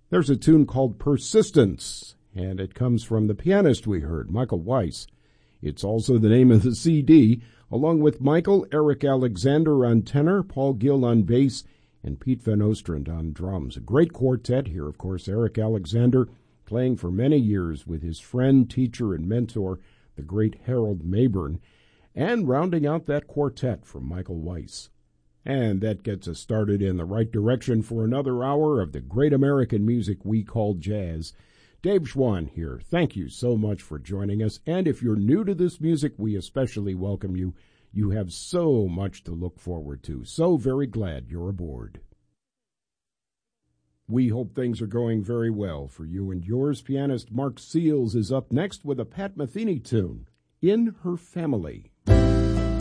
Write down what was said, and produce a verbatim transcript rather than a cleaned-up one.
There's a tune called Persistence, and it comes from the pianist we heard, Michael Weiss. It's also the name of the C D, along with Michael, Eric Alexander on tenor, Paul Gill on bass, and Pete Van Ostrand on drums. A great quartet here, of course. Eric Alexander playing for many years with his friend, teacher, and mentor, the great Harold Mabern, and rounding out that quartet from Michael Weiss. And that gets us started in the right direction for another hour of the great American music we call jazz. Dave Schwann here. Thank you so much for joining us. And if you're new to this music, we especially welcome you. You have so much to look forward to. So very glad you're aboard. We hope things are going very well for you and yours. Pianist Mark Seals is up next with a Pat Metheny tune, In Her Family.